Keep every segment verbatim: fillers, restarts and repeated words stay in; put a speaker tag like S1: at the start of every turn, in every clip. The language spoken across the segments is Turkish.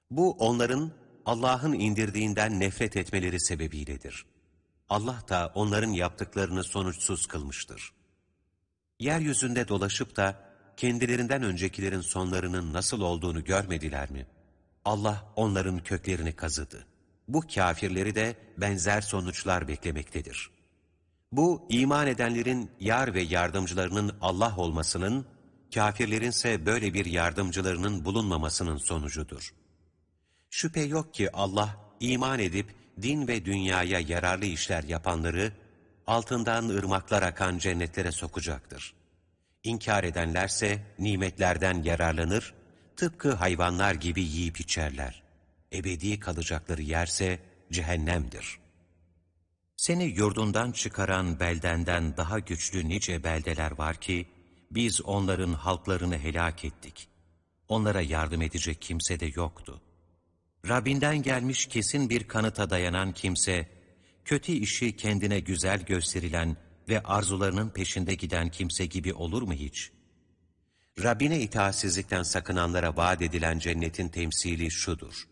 S1: Bu onların Allah'ın indirdiğinden nefret etmeleri sebebiyledir. Allah da onların yaptıklarını sonuçsuz kılmıştır. Yeryüzünde dolaşıp da kendilerinden öncekilerin sonlarının nasıl olduğunu görmediler mi? Allah onların köklerini kazıdı. Bu kâfirleri de benzer sonuçlar beklemektedir. Bu iman edenlerin yar ve yardımcılarının Allah olmasının, kâfirlerinse böyle bir yardımcılarının bulunmamasının sonucudur. Şüphe yok ki Allah iman edip din ve dünyaya yararlı işler yapanları altından ırmaklar akan cennetlere sokacaktır. İnkar edenlerse nimetlerden yararlanır, tıpkı hayvanlar gibi yiyip içerler. Ebedi kalacakları yerse cehennemdir. Seni yurdundan çıkaran beldenden daha güçlü nice beldeler var ki, biz onların halklarını helak ettik. Onlara yardım edecek kimse de yoktu. Rabbinden gelmiş kesin bir kanıta dayanan kimse, kötü işi kendine güzel gösterilen ve arzularının peşinde giden kimse gibi olur mu hiç? Rabbine itaatsizlikten sakınanlara vaat edilen cennetin temsili şudur.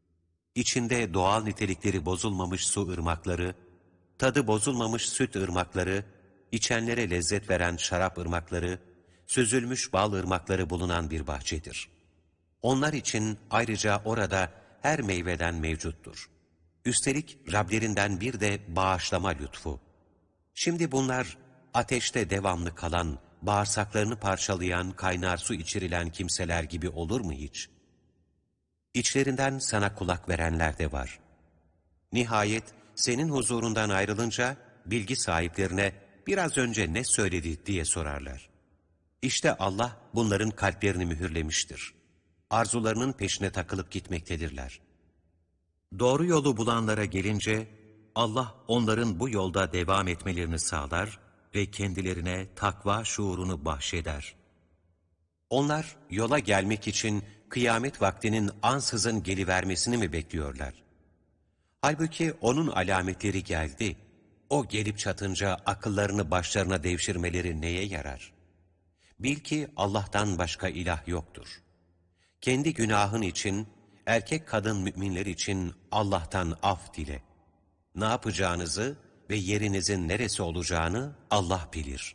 S1: İçinde doğal nitelikleri bozulmamış su ırmakları, tadı bozulmamış süt ırmakları, içenlere lezzet veren şarap ırmakları, süzülmüş bal ırmakları bulunan bir bahçedir. Onlar için ayrıca orada her meyveden mevcuttur. Üstelik Rablerinden bir de bağışlama lütfu. Şimdi bunlar ateşte devamlı kalan, bağırsaklarını parçalayan, kaynar su içirilen kimseler gibi olur mu hiç? İçlerinden sana kulak verenler de var. Nihayet senin huzurundan ayrılınca bilgi sahiplerine biraz önce ne söyledi diye sorarlar. İşte Allah bunların kalplerini mühürlemiştir. Arzularının peşine takılıp gitmektedirler. Doğru yolu bulanlara gelince Allah onların bu yolda devam etmelerini sağlar ve kendilerine takva şuurunu bahşeder. Onlar yola gelmek için kıyamet vaktinin ansızın gelivermesini mi bekliyorlar? Halbuki onun alametleri geldi. O gelip çatınca akıllarını başlarına devşirmeleri neye yarar? Bil ki Allah'tan başka ilah yoktur. Kendi günahın için, erkek kadın müminler için Allah'tan af dile. Ne yapacağınızı ve yerinizin neresi olacağını Allah bilir.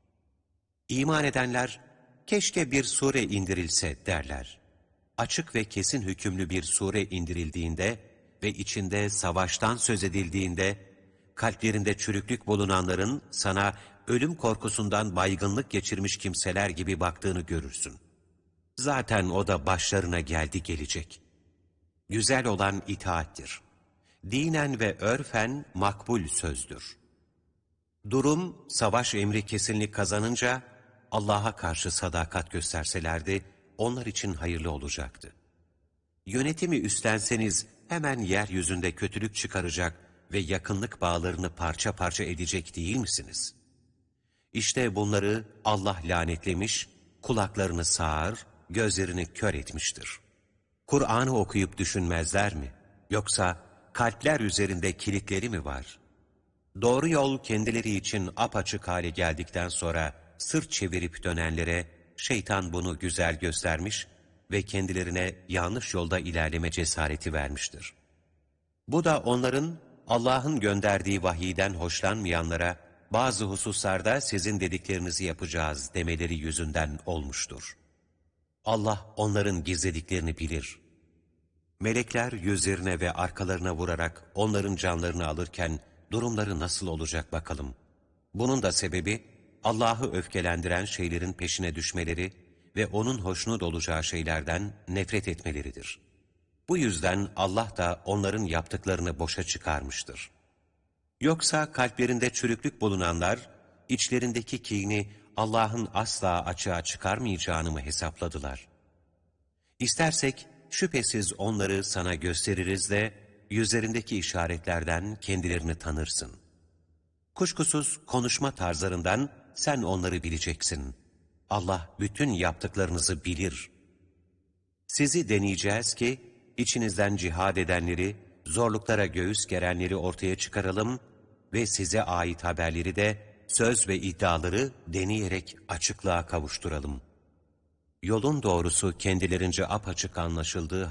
S1: İman edenler, keşke bir sure indirilse derler. Açık ve kesin hükümlü bir sure indirildiğinde ve içinde savaştan söz edildiğinde, kalplerinde çürüklük bulunanların sana ölüm korkusundan baygınlık geçirmiş kimseler gibi baktığını görürsün. Zaten o da başlarına geldi gelecek. Güzel olan itaattir. Dinen ve örfen makbul sözdür. Durum, savaş emri kesinlik kazanınca, Allah'a karşı sadakat gösterselerdi, onlar için hayırlı olacaktı. Yönetimi üstlenseniz, hemen yeryüzünde kötülük çıkaracak ve yakınlık bağlarını parça parça edecek değil misiniz? İşte bunları Allah lanetlemiş, kulaklarını sağır, gözlerini kör etmiştir. Kur'an'ı okuyup düşünmezler mi? Yoksa kalpler üzerinde kilitleri mi var? Doğru yol kendileri için apaçık hale geldikten sonra sırt çevirip dönenlere şeytan bunu güzel göstermiş ve kendilerine yanlış yolda ilerleme cesareti vermiştir. Bu da onların Allah'ın gönderdiği vahiyden hoşlanmayanlara bazı hususlarda sizin dediklerinizi yapacağız demeleri yüzünden olmuştur. Allah onların gizlediklerini bilir. Melekler yüzlerine ve arkalarına vurarak onların canlarını alırken durumları nasıl olacak bakalım. Bunun da sebebi Allah'ı öfkelendiren şeylerin peşine düşmeleri ve onun hoşnut olacağı şeylerden nefret etmeleridir. Bu yüzden Allah da onların yaptıklarını boşa çıkarmıştır. Yoksa kalplerinde çürüklük bulunanlar, içlerindeki kini Allah'ın asla açığa çıkarmayacağını mı hesapladılar? İstersek şüphesiz onları sana gösteririz de, yüzlerindeki işaretlerden kendilerini tanırsın. Kuşkusuz konuşma tarzlarından sen onları bileceksin. Allah bütün yaptıklarınızı bilir. Sizi deneyeceğiz ki, içinizden cihad edenleri, zorluklara göğüs gerenleri ortaya çıkaralım ve size ait haberleri de söz ve iddiaları deneyerek açıklığa kavuşturalım. Yolun doğrusu kendilerince apaçık anlaşıldığı